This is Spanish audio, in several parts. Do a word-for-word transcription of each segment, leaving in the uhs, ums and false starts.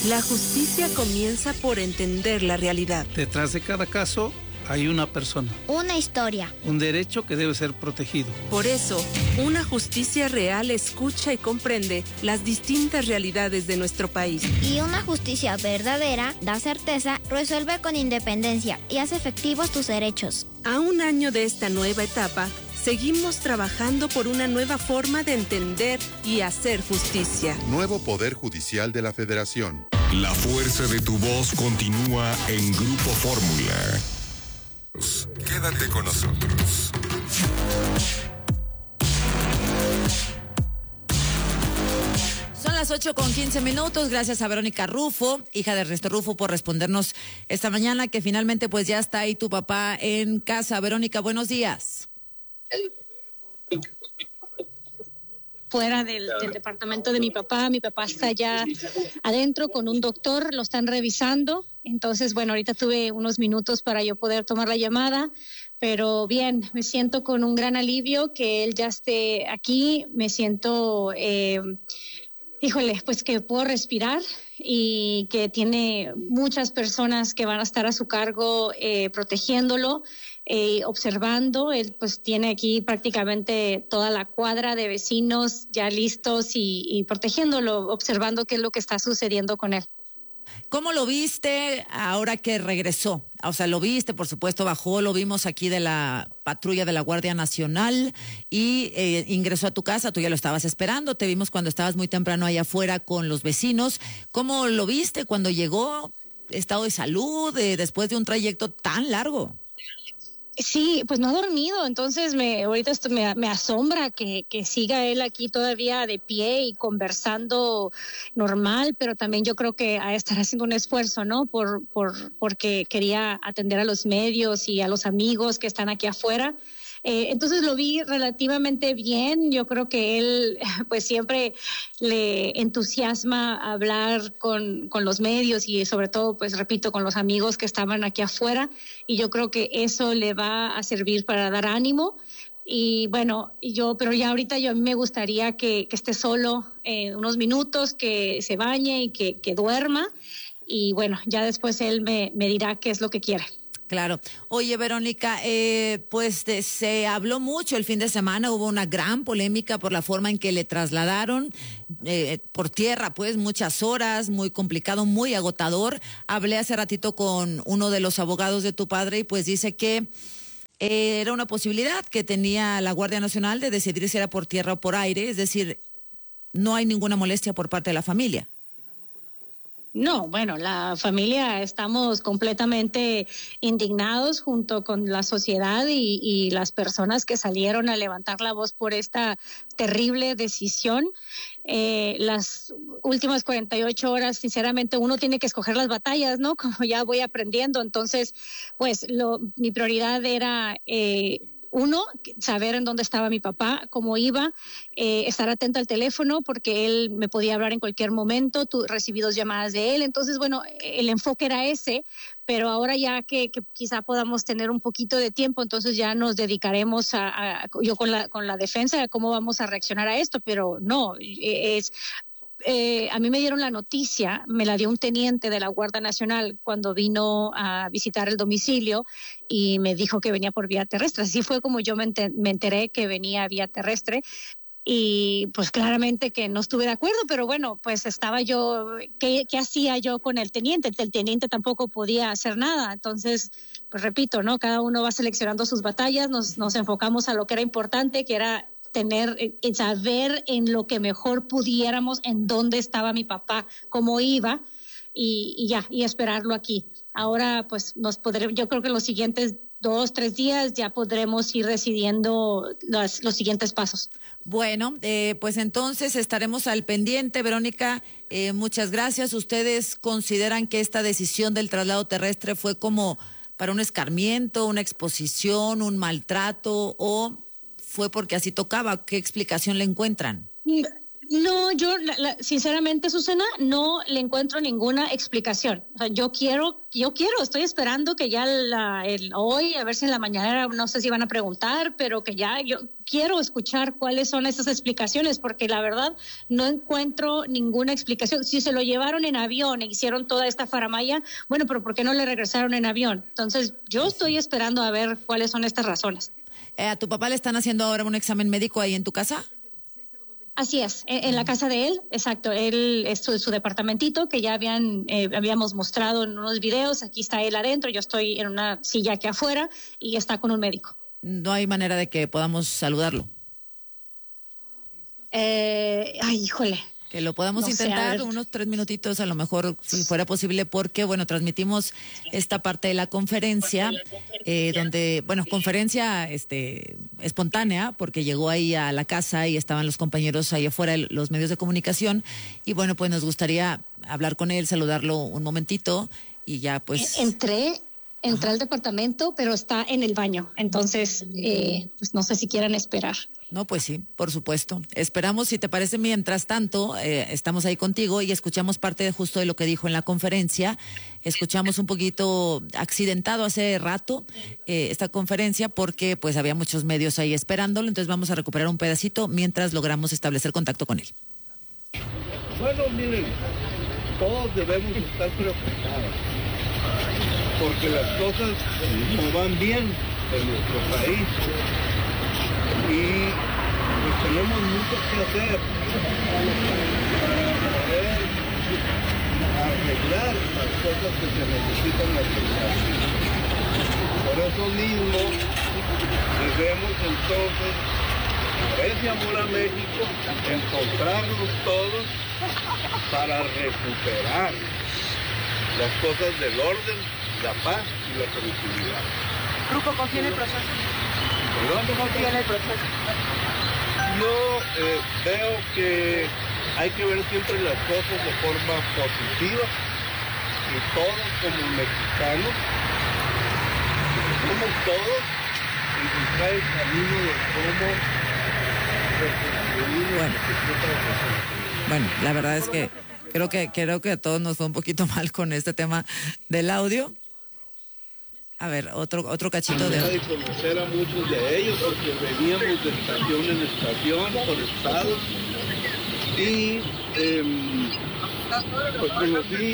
La justicia comienza por entender la realidad. Detrás de cada caso hay una persona. Una historia. Un derecho que debe ser protegido. Por eso, una justicia real escucha y comprende las distintas realidades de nuestro país. Y una justicia verdadera da certeza, resuelve con independencia y hace efectivos tus derechos. A un año de esta nueva etapa, seguimos trabajando por una nueva forma de entender y hacer justicia. Nuevo Poder Judicial de la Federación. La fuerza de tu voz continúa en Grupo Fórmula. Quédate con nosotros. Son las ocho con quince minutos. Gracias a Verónica Rufo, hija de Ernesto Rufo, por respondernos esta mañana, que finalmente pues ya está ahí tu papá en casa. Verónica, buenos días. Fuera del, del departamento de mi papá, mi papá está ya adentro con un doctor, lo están revisando. Entonces, bueno, ahorita tuve unos minutos para yo poder tomar la llamada, pero bien, me siento con un gran alivio que él ya esté aquí. Me siento, eh, híjole, pues que puedo respirar y que tiene muchas personas que van a estar a su cargo eh, protegiéndolo, eh, observando. Él pues tiene aquí prácticamente toda la cuadra de vecinos ya listos y, y protegiéndolo, observando qué es lo que está sucediendo con él. ¿Cómo lo viste ahora que regresó? O sea, lo viste, por supuesto, bajó, lo vimos aquí de la patrulla de la Guardia Nacional y eh, ingresó a tu casa, tú ya lo estabas esperando, te vimos cuando estabas muy temprano allá afuera con los vecinos. ¿Cómo lo viste cuando llegó? ¿Estado de salud eh, después de un trayecto tan largo? Sí, pues no ha dormido, entonces me ahorita esto me, me asombra que, que siga él aquí todavía de pie y conversando normal, pero también yo creo que a estar haciendo un esfuerzo, ¿no? Por, por, porque quería atender a los medios y a los amigos que están aquí afuera. Eh, entonces lo vi relativamente bien. Yo creo que él pues siempre le entusiasma hablar con, con los medios y sobre todo, pues repito, con los amigos que estaban aquí afuera, y yo creo que eso le va a servir para dar ánimo. Y bueno, yo, pero ya ahorita yo a mí me gustaría que, que esté solo eh, unos minutos, que se bañe y que, que duerma, y bueno, ya después él me, me dirá qué es lo que quiere. Claro. Oye, Verónica, eh, pues de, se habló mucho el fin de semana, hubo una gran polémica por la forma en que le trasladaron eh, por tierra, pues muchas horas, muy complicado, muy agotador. Hablé hace ratito con uno de los abogados de tu padre y pues dice que eh, era una posibilidad que tenía la Guardia Nacional de decidir si era por tierra o por aire, es decir, no hay ninguna molestia por parte de la familia. No, bueno, la familia estamos completamente indignados junto con la sociedad y, y las personas que salieron a levantar la voz por esta terrible decisión. Eh, las últimas cuarenta y ocho horas, sinceramente, uno tiene que escoger las batallas, ¿no? Como ya voy aprendiendo. Entonces, pues lo, mi prioridad era... Eh, Uno, saber en dónde estaba mi papá, cómo iba, eh, estar atento al teléfono porque él me podía hablar en cualquier momento, tú recibí dos llamadas de él, entonces bueno, el enfoque era ese, pero ahora ya que, que quizá podamos tener un poquito de tiempo, entonces ya nos dedicaremos a, a yo con la, con la defensa, a cómo vamos a reaccionar a esto, pero no, es... Eh, a mí me dieron la noticia, me la dio un teniente de la Guardia Nacional cuando vino a visitar el domicilio y me dijo que venía por vía terrestre. Así fue como yo me enter- me enteré que venía vía terrestre y pues claramente que no estuve de acuerdo, pero bueno, pues estaba yo, ¿qué, qué hacía yo con el teniente? El teniente tampoco podía hacer nada, entonces, pues repito, ¿no? Cada uno va seleccionando sus batallas, nos, nos enfocamos a lo que era importante, que era tener, en saber en lo que mejor pudiéramos, en dónde estaba mi papá, cómo iba, y, y ya, y esperarlo aquí. Ahora, pues, nos podremos, yo creo que en los siguientes dos, tres días ya podremos ir decidiendo los, los siguientes pasos. Bueno, eh, pues entonces estaremos al pendiente, Verónica, eh, muchas gracias. ¿Ustedes consideran que esta decisión del traslado terrestre fue como para un escarmiento, una exposición, un maltrato o fue porque así tocaba? ¿Qué explicación le encuentran? No, yo la, la, sinceramente, Susana, no le encuentro ninguna explicación. O sea, yo quiero, yo quiero, estoy esperando que ya la, el, hoy, a ver si en la mañana, no sé si van a preguntar, pero que ya yo quiero escuchar cuáles son esas explicaciones, porque la verdad no encuentro ninguna explicación. Si se lo llevaron en avión e hicieron toda esta faramaya, bueno, pero ¿por qué no le regresaron en avión? Entonces, yo estoy esperando a ver cuáles son estas razones. Eh, ¿A tu papá le están haciendo ahora un examen médico ahí en tu casa? Así es, en, en la casa de él, exacto, él es su, su departamentito que ya habían eh, habíamos mostrado en unos videos, aquí está él adentro, yo estoy en una silla aquí afuera y está con un médico. No hay manera de que podamos saludarlo. Eh, ay, híjole. Que lo podamos no intentar sé, unos tres minutitos, a lo mejor, si fuera posible, porque, bueno, transmitimos esta parte de la conferencia, eh, donde, bueno, conferencia este, espontánea, porque llegó ahí a la casa y estaban los compañeros ahí afuera, los medios de comunicación, y bueno, pues nos gustaría hablar con él, saludarlo un momentito, y ya pues... Entré, entré al departamento, pero está en el baño, entonces, eh, pues no sé si quieran esperar. No, pues sí, por supuesto. Esperamos, si te parece, mientras tanto, eh, estamos ahí contigo y escuchamos parte de justo de lo que dijo en la conferencia. Escuchamos un poquito accidentado hace rato eh, esta conferencia porque pues había muchos medios ahí esperándolo, entonces vamos a recuperar un pedacito mientras logramos establecer contacto con él. Bueno, miren, todos debemos estar preocupados porque las cosas no van bien en nuestro país. Y pues tenemos mucho que hacer para poder arreglar las cosas que se necesitan arreglar. Por eso mismo debemos entonces, por ese amor a México, encontrarnos todos para recuperar las cosas del orden, la paz y la felicidad. Grupo, confía en el proceso. Confía en el proceso. Yo eh, veo que hay que ver siempre las cosas de forma positiva y todos como mexicanos, somos todos, encontrar el camino de cómo reconstruir bueno. bueno, la verdad es que creo que creo que a todos nos fue un poquito mal con este tema del audio. A ver, otro otro cachito de... de conocer a muchos de ellos porque veníamos de estación en estación por estados y eh, pues conocí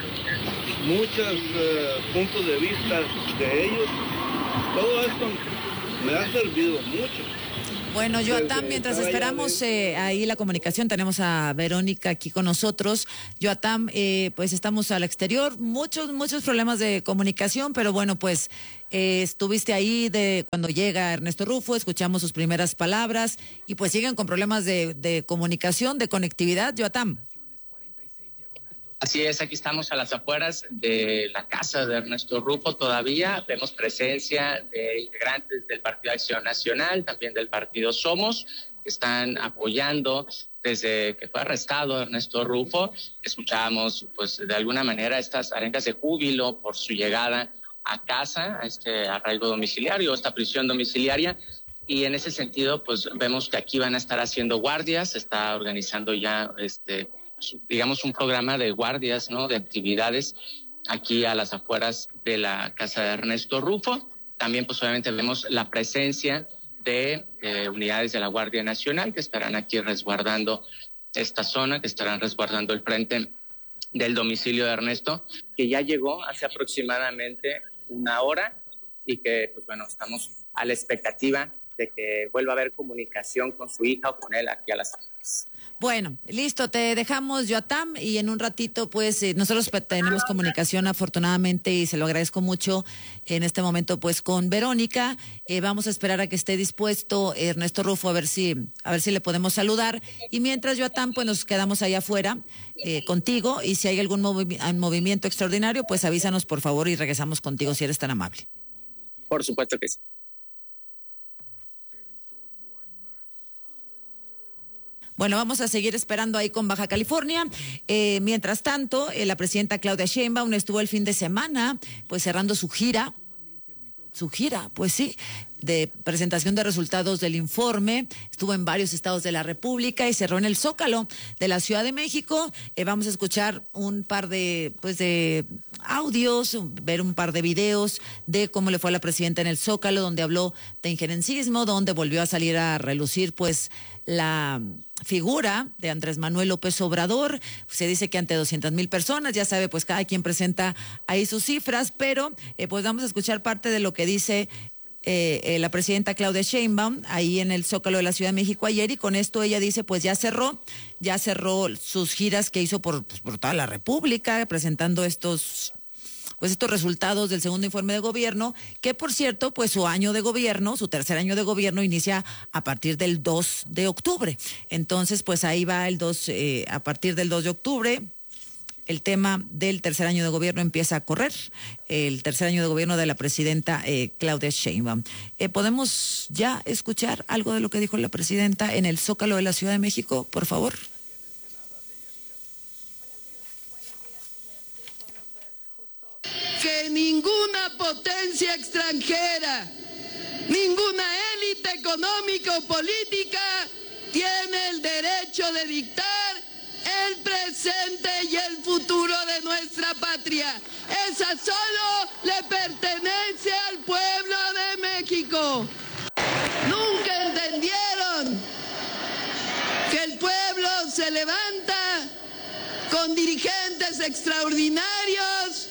muchos uh, puntos de vista de ellos. Todo esto me ha servido mucho. Bueno, Yoatam, mientras esperamos eh, ahí la comunicación, tenemos a Verónica aquí con nosotros. Yoatam, eh, pues estamos al exterior, muchos, muchos problemas de comunicación, pero bueno, pues eh, estuviste ahí de cuando llega Ernesto Rufo, escuchamos sus primeras palabras y pues siguen con problemas de, de comunicación, de conectividad, Yoatam. Así es, aquí estamos a las afueras de la casa de Ernesto Rufo todavía. Vemos presencia de integrantes del Partido Acción Nacional, también del Partido Somos, que están apoyando desde que fue arrestado Ernesto Rufo. Escuchábamos, pues, de alguna manera estas arengas de júbilo por su llegada a casa, a este arraigo domiciliario, esta prisión domiciliaria. Y en ese sentido, pues, vemos que aquí van a estar haciendo guardias, se está organizando ya este... digamos, un programa de guardias, ¿no? De actividades aquí a las afueras de la casa de Ernesto Rufo. También, pues, obviamente vemos la presencia de eh, unidades de la Guardia Nacional que estarán aquí resguardando esta zona, que estarán resguardando el frente del domicilio de Ernesto, que ya llegó hace aproximadamente una hora y que, pues, bueno, estamos a la expectativa de que vuelva a haber comunicación con su hija o con él aquí a las afueras. Bueno, listo, te dejamos, Yoatam, y en un ratito, pues, eh, nosotros tenemos comunicación afortunadamente y se lo agradezco mucho en este momento, pues, con Verónica. Eh, vamos a esperar a que esté dispuesto Ernesto Rufo a ver si, a ver si le podemos saludar. Y mientras, Yoatam, pues, nos quedamos allá afuera eh, contigo y si hay algún movi- movimiento extraordinario, pues, avísanos, por favor, y regresamos contigo si eres tan amable. Por supuesto que sí. Bueno, vamos a seguir esperando ahí con Baja California. Eh, mientras tanto, eh, la presidenta Claudia Sheinbaum estuvo el fin de semana, pues cerrando su gira su gira, pues sí, de presentación de resultados del informe. Estuvo en varios estados de la República y cerró en el Zócalo de la Ciudad de México. Eh, vamos a escuchar un par de, pues de audios, ver un par de videos de cómo le fue a la presidenta en el Zócalo, donde habló de injerencismo, donde volvió a salir a relucir, pues, la figura de Andrés Manuel López Obrador. Se dice que ante doscientas mil personas, ya sabe, pues cada quien presenta ahí sus cifras, pero eh, pues vamos a escuchar parte de lo que dice eh, eh, la presidenta Claudia Sheinbaum ahí en el Zócalo de la Ciudad de México ayer, y con esto ella dice, pues ya cerró, ya cerró sus giras que hizo por, pues, por toda la República, presentando estos pues estos resultados del segundo informe de gobierno, que por cierto, pues su año de gobierno, su tercer año de gobierno inicia a partir del dos de octubre. Entonces, pues ahí va el dos, eh, a partir del dos de octubre, el tema del tercer año de gobierno empieza a correr, el tercer año de gobierno de la presidenta eh, Claudia Sheinbaum. Eh, ¿Podemos ya escuchar algo de lo que dijo la presidenta en el Zócalo de la Ciudad de México, por favor? Que ninguna potencia extranjera, ninguna élite económica o política tiene el derecho de dictar el presente y el futuro de nuestra patria. Esa solo le pertenece al pueblo de México. Nunca entendieron que el pueblo se levanta con dirigentes extraordinarios